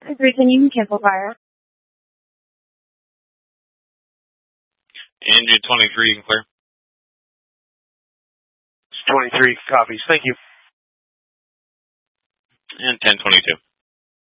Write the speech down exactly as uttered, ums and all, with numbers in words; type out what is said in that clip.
Everything you can cancel fire. Engine twenty-three, you can clear. twenty-three copies. Thank you. And ten twenty-two.